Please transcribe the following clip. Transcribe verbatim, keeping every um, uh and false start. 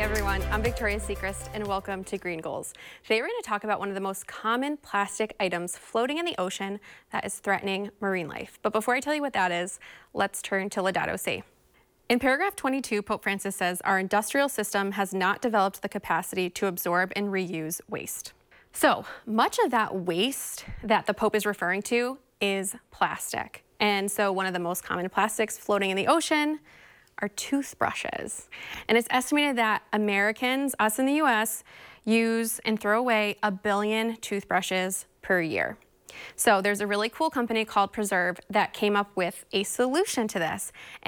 everyone, I'm Victoria Sechrist and welcome to Green Goals. Today we're going to talk about one of the most common plastic items floating in the ocean that is threatening marine life. But before I tell you what that is, let's turn to Laudato Si. In paragraph twenty-two, Pope Francis says, our industrial system has not developed the capacity to absorb and reuse waste. So much of that waste that the Pope is referring to is plastic. And so one of the most common plastics floating in the ocean are toothbrushes. And it's estimated that Americans, us in the U S, use and throw away a billion toothbrushes per year. So there's a really cool company called Preserve that came up with a solution to this.